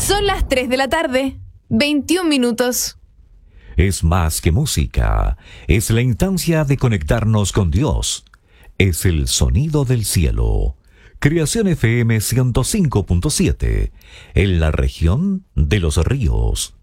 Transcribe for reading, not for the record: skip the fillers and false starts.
Son las 3 de la tarde, 21 minutos. Es más que música, es la instancia de conectarnos con Dios. Es el sonido del cielo. Creación FM 105.7, en la región de Los Ríos.